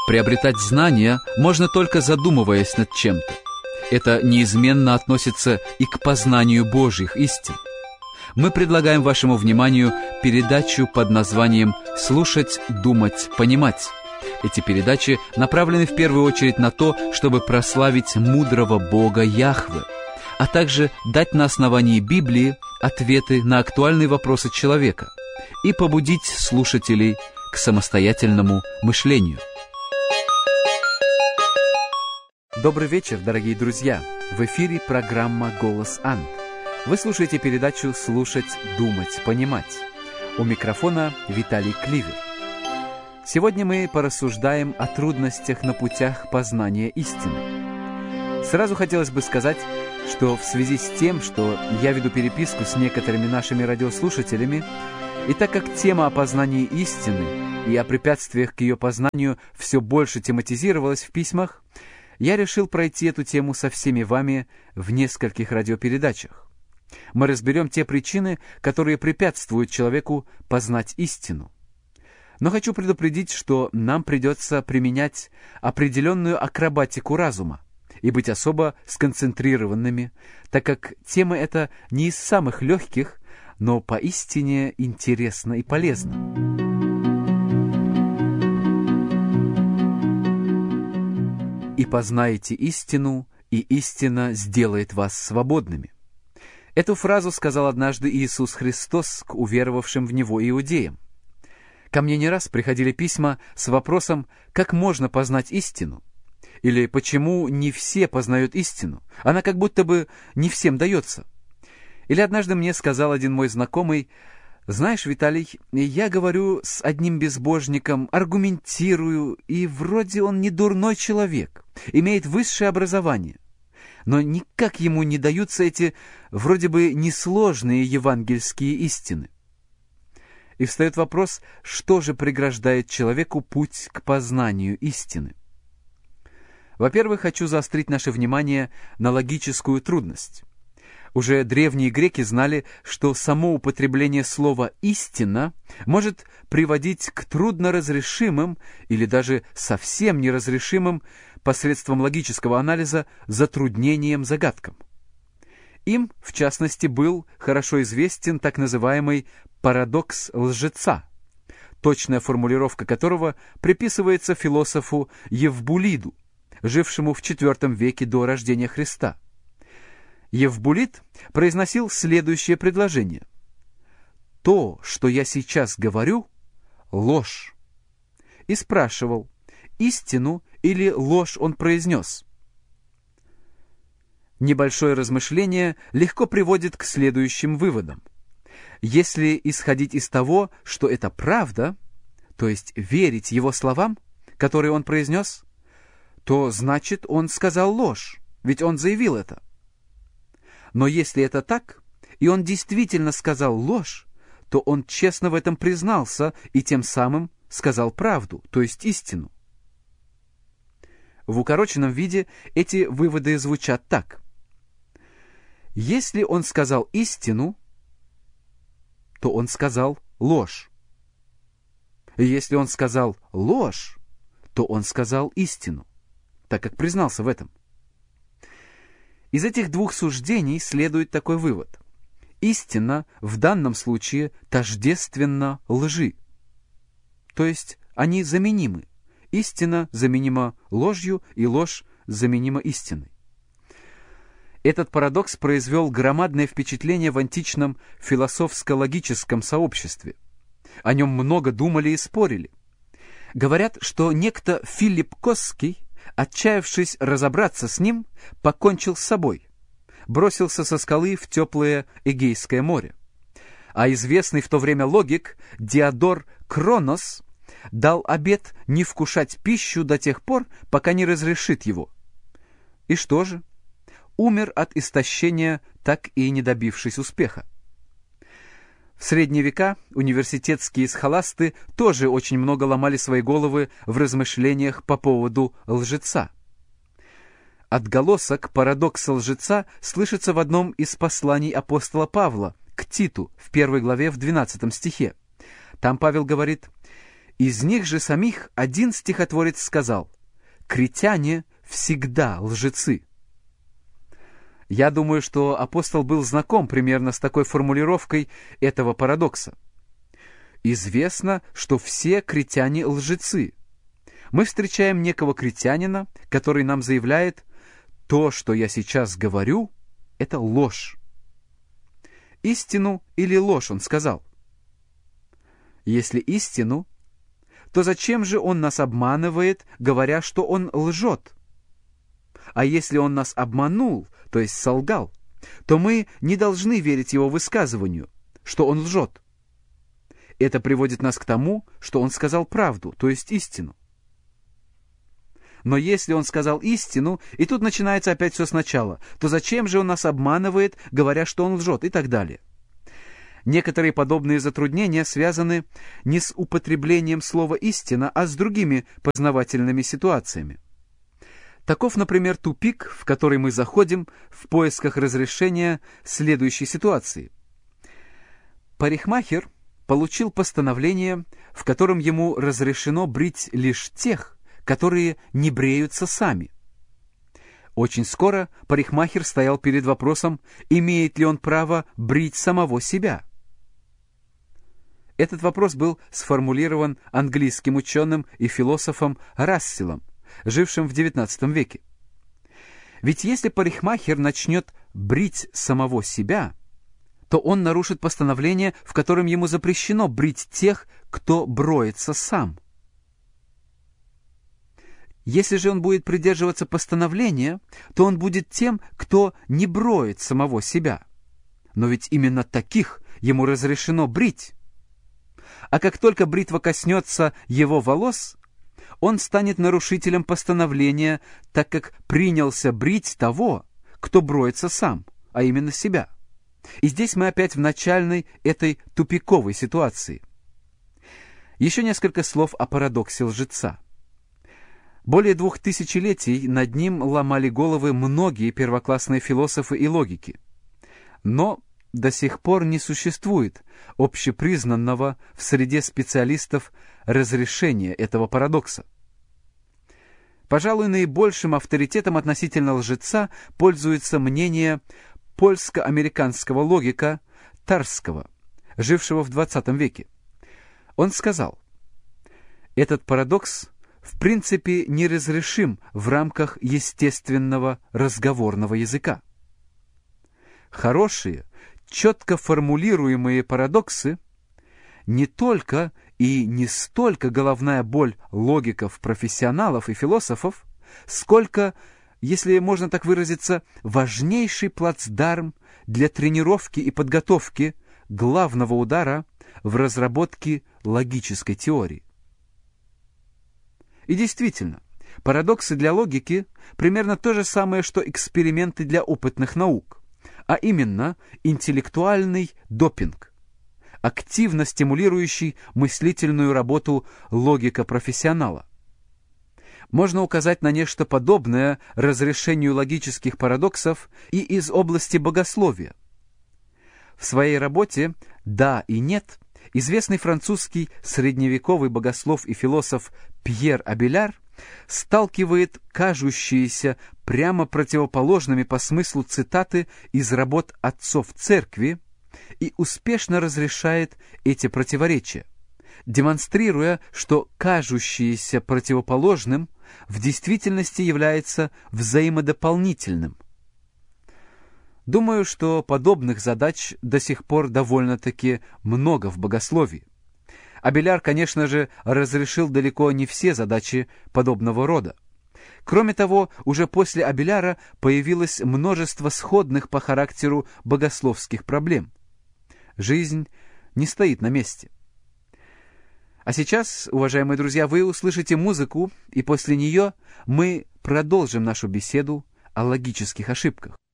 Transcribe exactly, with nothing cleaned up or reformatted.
Приобретать знания можно только задумываясь над чем-то. Это неизменно относится и к познанию Божьих истин. Мы предлагаем вашему вниманию передачу под названием «Слушать, думать, понимать». Эти передачи направлены в первую очередь на то, чтобы прославить мудрого Бога Яхве, а также дать на основании Библии ответы на актуальные вопросы человека и побудить слушателей к самостоятельному мышлению. Добрый вечер, дорогие друзья! В эфире программа «Голос Анд». Вы слушаете передачу «Слушать, думать, понимать». У микрофона Виталий Кливер. Сегодня мы порассуждаем о трудностях на путях познания истины. Сразу хотелось бы сказать, что в связи с тем, что я веду переписку с некоторыми нашими радиослушателями, и так как тема о познании истины и о препятствиях к ее познанию все больше тематизировалась в письмах, я решил пройти эту тему со всеми вами в нескольких радиопередачах. Мы разберем те причины, которые препятствуют человеку познать истину. Но хочу предупредить, что нам придется применять определенную акробатику разума и быть особо сконцентрированными, так как тема эта не из самых легких, но поистине интересна и полезна. «И познаете истину, и истина сделает вас свободными». Эту фразу сказал однажды Иисус Христос к уверовавшим в Него иудеям. Ко мне не раз приходили письма с вопросом, как можно познать истину, или почему не все познают истину, она как будто бы не всем дается. Или однажды мне сказал один мой знакомый: «Знаешь, Виталий, я говорю с одним безбожником, аргументирую, и вроде он не дурной человек, имеет высшее образование, но никак ему не даются эти вроде бы несложные евангельские истины». И встает вопрос, что же преграждает человеку путь к познанию истины? Во-первых, хочу заострить наше внимание на логическую трудность. Уже древние греки знали, что само употребление слова «истина» может приводить к трудноразрешимым или даже совсем неразрешимым посредством логического анализа затруднениям, загадкам. Им, в частности, был хорошо известен так называемый парадокс лжеца, точная формулировка которого приписывается философу Евбулиду, жившему в четвертом веке до рождения Христа. Евбулид произносил следующее предложение: «То, что я сейчас говорю, ложь». И спрашивал, истину или ложь он произнес. Небольшое размышление легко приводит к следующим выводам. Если исходить из того, что это правда, то есть верить его словам, которые он произнес, то значит, он сказал ложь, ведь он заявил это. Но если это так, и он действительно сказал ложь, то он честно в этом признался и тем самым сказал правду, то есть истину. В укороченном виде эти выводы звучат так. Если он сказал истину, то он сказал ложь. Если он сказал ложь, то он сказал истину, так как признался в этом. Из этих двух суждений следует такой вывод. Истина в данном случае тождественна лжи. То есть они заменимы. Истина заменима ложью, и ложь заменима истиной. Этот парадокс произвел громадное впечатление в античном философско-логическом сообществе. О нем много думали и спорили. Говорят, что некто Филипп Косский, отчаявшись разобраться с ним, покончил с собой, бросился со скалы в теплое Эгейское море. А известный в то время логик Диодор Кронос дал обет не вкушать пищу до тех пор, пока не разрешит его. И что же? Умер от истощения, так и не добившись успеха. В средние века университетские схоласты тоже очень много ломали свои головы в размышлениях по поводу лжеца. Отголосок парадокса лжеца слышится в одном из посланий апостола Павла к Титу в первой главе в двенадцатом стихе. Там Павел говорит: Из них же самих один стихотворец сказал: «Критяне всегда лжецы». Я думаю, что апостол был знаком примерно с такой формулировкой этого парадокса. Известно, что все критяне лжецы. Мы встречаем некого критянина, который нам заявляет: «То, что я сейчас говорю, это ложь». «Истину или ложь?» он сказал. Если истину, то зачем же он нас обманывает, говоря, что он лжет? А если он нас обманул, то есть солгал, то мы не должны верить его высказыванию, что он лжет. Это приводит нас к тому, что он сказал правду, то есть истину. Но если он сказал истину, и тут начинается опять все сначала, то зачем же он нас обманывает, говоря, что он лжет, и так далее. Некоторые подобные затруднения связаны не с употреблением слова «истина», а с другими познавательными ситуациями. Таков, например, тупик, в который мы заходим в поисках разрешения следующей ситуации. Парикмахер получил постановление, в котором ему разрешено брить лишь тех, которые не бреются сами. Очень скоро парикмахер стоял перед вопросом, имеет ли он право брить самого себя. Этот вопрос был сформулирован английским ученым и философом Расселом, жившим в девятнадцатом веке. Ведь если парикмахер начнет брить самого себя, то он нарушит постановление, в котором ему запрещено брить тех, кто броется сам. Если же он будет придерживаться постановления, то он будет тем, кто не броет самого себя. Но ведь именно таких ему разрешено брить. А как только бритва коснется его волос, он станет нарушителем постановления, так как принялся брить того, кто броется сам, а именно себя. И здесь мы опять в начальной этой тупиковой ситуации. Еще несколько слов о парадоксе лжеца. Более двух тысячелетий над ним ломали головы многие первоклассные философы и логики. Но до сих пор не существует общепризнанного в среде специалистов разрешения этого парадокса. Пожалуй, наибольшим авторитетом относительно лжеца пользуется мнение польско-американского логика Тарского, жившего в двадцатом веке. Он сказал: «Этот парадокс в принципе неразрешим в рамках естественного разговорного языка. Хорошие, четко формулируемые парадоксы не только и не столько головная боль логиков, профессионалов и философов, сколько, если можно так выразиться, важнейший плацдарм для тренировки и подготовки главного удара в разработке логической теории». И действительно, парадоксы для логики примерно то же самое, что эксперименты для опытных наук, а именно интеллектуальный допинг, активно стимулирующий мыслительную работу логика-профессионала. Можно указать на нечто подобное разрешению логических парадоксов и из области богословия. В своей работе «Да и нет» известный французский средневековый богослов и философ Пьер Абеляр сталкивает кажущиеся прямо противоположными по смыслу цитаты из работ отцов церкви и успешно разрешает эти противоречия, демонстрируя, что кажущееся противоположным в действительности является взаимодополнительным. Думаю, что подобных задач до сих пор довольно-таки много в богословии. Абеляр, конечно же, разрешил далеко не все задачи подобного рода. Кроме того, уже после Абеляра появилось множество сходных по характеру богословских проблем. Жизнь не стоит на месте. А сейчас, уважаемые друзья, вы услышите музыку, и после нее мы продолжим нашу беседу о логических ошибках.